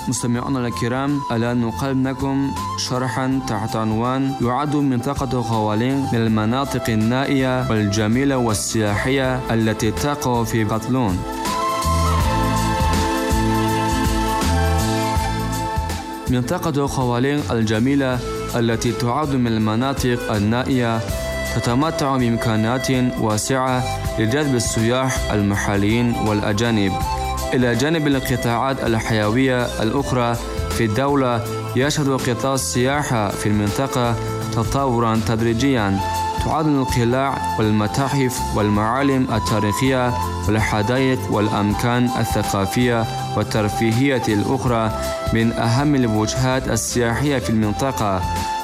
مستمعونا الكرام، الآن نقدم لكم شرحا تحت عنوان: يعد منطقة خوالينغ من المناطق النائية والجميلة والسياحية التي تقع في كاتالون. منطقة خوالينغ الجميلة التي تعد من المناطق النائية تتمتع بإمكانات واسعة لجذب السياح المحليين والأجانب. إلى جانب القطاعات الحيوية الأخرى في الدولة، يشهد قطاع السياحة في المنطقة تطورا تدريجيا. تعد القلاع والمتاحف والمعالم التاريخية والحدائق والأماكن الثقافية والترفيهية الأخرى من أهم الوجهات السياحية في المنطقة.